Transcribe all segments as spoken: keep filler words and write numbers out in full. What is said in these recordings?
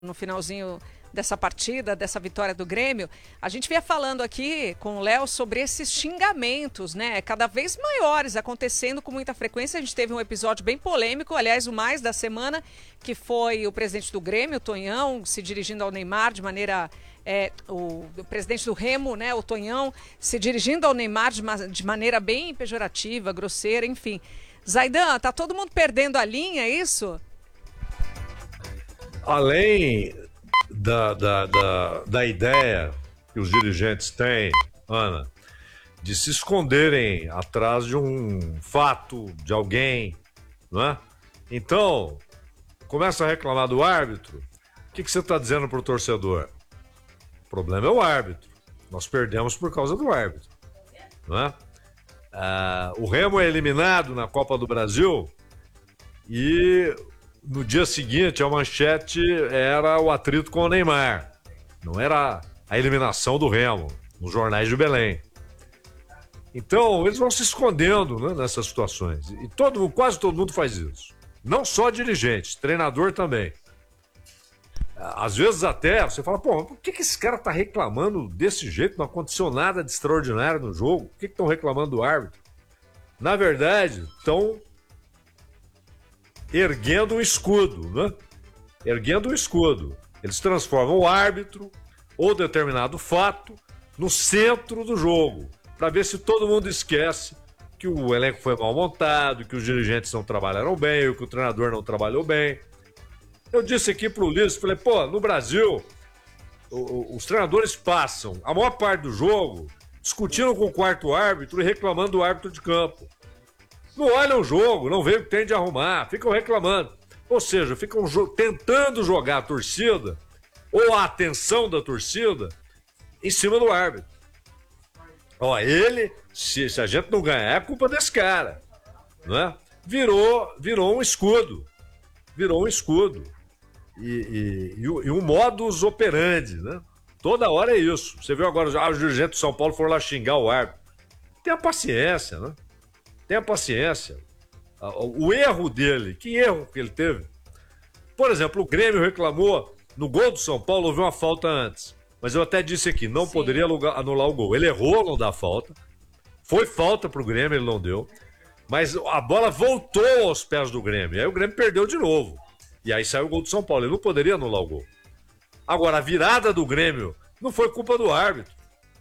no finalzinho dessa partida, dessa vitória do Grêmio, a gente vinha falando aqui com o Léo sobre esses xingamentos, né, cada vez maiores, acontecendo com muita frequência. A gente teve um episódio bem polêmico, aliás, o mais da semana, que foi o presidente do Grêmio, o Tonhão, se dirigindo ao Neymar de maneira... É, o, o presidente do Remo, né, o Tonhão, se dirigindo ao Neymar de, ma de maneira bem pejorativa, grosseira, enfim. Zaidan, tá todo mundo perdendo a linha, é isso? Além da, da, da, da ideia que os dirigentes têm, Ana, de se esconderem atrás de um fato, de alguém, não é? Então, começa a reclamar do árbitro, o que, que você está dizendo para o torcedor? O problema é o árbitro. Nós perdemos por causa do árbitro, não é? Ah, o Remo é eliminado na Copa do Brasil e no dia seguinte a manchete era o atrito com o Neymar. Não era a eliminação do Remo nos jornais de Belém. Então eles vão se escondendo, né, nessas situações. E todo, quase todo mundo faz isso. Não só dirigentes, treinador também. Às vezes até você fala, pô, por que, que esse cara tá reclamando desse jeito? Não aconteceu nada de extraordinário no jogo. Por que estão reclamando do árbitro? Na verdade, estão erguendo um escudo, né? Erguendo um escudo. Eles transformam o árbitro ou determinado fato no centro do jogo, para ver se todo mundo esquece que o elenco foi mal montado, que os dirigentes não trabalharam bem, ou que o treinador não trabalhou bem. Eu disse aqui pro Ulisses, falei, pô, no Brasil, o, o, os treinadores passam a maior parte do jogo discutindo com o quarto árbitro e reclamando do árbitro de campo. Não olham o jogo, não veem o que tem de arrumar, ficam reclamando. Ou seja, ficam jo- tentando jogar a torcida, ou a atenção da torcida, em cima do árbitro. Ó, ele, se, se a gente não ganhar, é culpa desse cara, não é? Virou, virou um escudo. Virou um escudo. E, e, e, e um modus operandi, né? Toda hora é isso. Você viu agora, ah, os dirigentes de São Paulo foram lá xingar o árbitro. Tenha paciência, né? Tenha paciência. O erro dele, que erro que ele teve? Por exemplo, o Grêmio reclamou, no gol do São Paulo houve uma falta antes. Mas eu até disse aqui, não Sim. poderia anular o gol. Ele errou, não dá falta. Foi falta pro Grêmio, ele não deu. Mas a bola voltou aos pés do Grêmio. E aí o Grêmio perdeu de novo. E aí saiu o gol do São Paulo. Ele não poderia anular o gol. Agora, a virada do Grêmio não foi culpa do árbitro.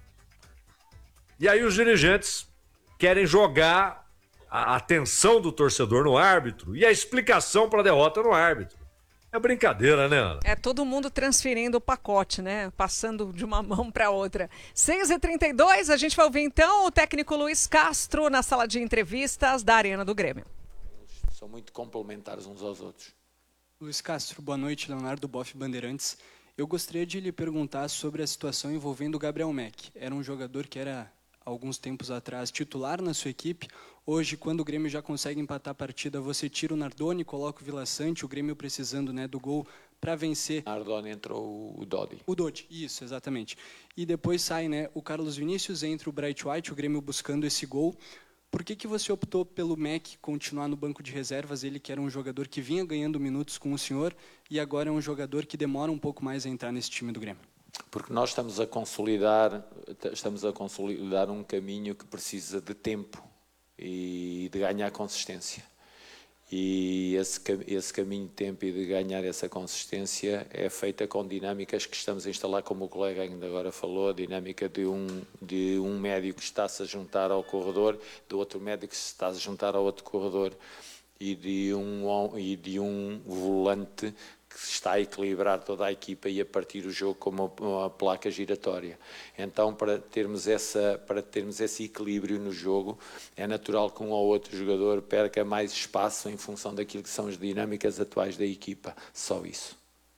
E aí os dirigentes querem jogar a atenção do torcedor no árbitro e a explicação para a derrota no árbitro. É brincadeira, né, Ana? É todo mundo transferindo o pacote, né? Passando de uma mão para outra. seis e trinta e dois, a gente vai ouvir então o técnico Luiz Castro na sala de entrevistas da Arena do Grêmio. São muito complementares uns aos outros. Luiz Castro, boa noite. Leonardo Boff, Bandeirantes. Eu gostaria de lhe perguntar sobre a situação envolvendo o Gabriel Mack. Era um jogador que era, alguns tempos atrás, titular na sua equipe. Hoje, quando o Grêmio já consegue empatar a partida, você tira o Nardoni, coloca o Vila Sante, o Grêmio precisando, né, do gol para vencer. Nardoni entrou o Dodi. O Dodi, isso, exatamente. E depois sai, né, o Carlos Vinícius, entra o Bright White, o Grêmio buscando esse gol. Por que que você optou pelo Mack continuar no banco de reservas, ele que era um jogador que vinha ganhando minutos com o senhor e agora é um jogador que demora um pouco mais a entrar nesse time do Grêmio? Porque nós estamos a consolidar, estamos a consolidar um caminho que precisa de tempo e de ganhar consistência. E esse, esse caminho de tempo e de ganhar essa consistência é feita com dinâmicas que estamos a instalar, como o colega ainda agora falou, a dinâmica de um, de um médio que está-se a juntar ao corredor, do outro médio que se está a juntar ao outro corredor e de um, e de um volante que está a equilibrar toda a equipa e a partir o jogo como uma, uma placa giratória. Então, para termos, essa, para termos esse equilíbrio no jogo, é natural que um ou outro jogador perca mais espaço em função daquilo que são as dinâmicas atuais da equipa. Só isso.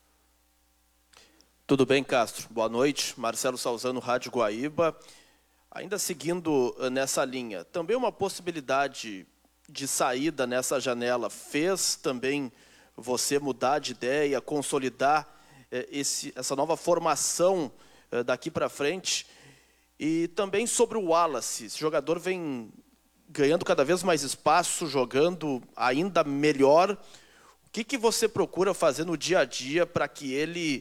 Tudo bem, Castro? Boa noite. Marcelo Salzano, Rádio Guaíba. Ainda seguindo nessa linha, também uma possibilidade de saída nessa janela fez também você mudar de ideia, consolidar eh, esse, essa nova formação eh, daqui para frente? E também sobre o Wallace, esse jogador vem ganhando cada vez mais espaço, jogando ainda melhor. O que, que você procura fazer no dia a dia para que ele